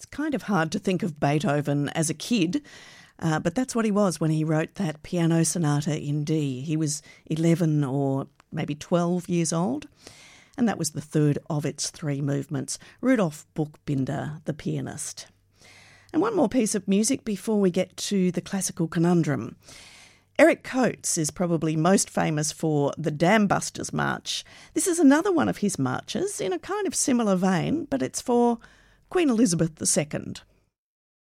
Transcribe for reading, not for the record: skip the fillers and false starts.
kind of hard to think of Beethoven as a kid, but that's what he was when he wrote that piano sonata in D. He was 11 or maybe 12 years old, and that was the third of its three movements. Rudolf Buchbinder, the pianist. And one more piece of music before we get to the classical conundrum. Eric Coates is probably most famous for the Dam Busters March. This is another one of his marches in a kind of similar vein, but it's for Queen Elizabeth II.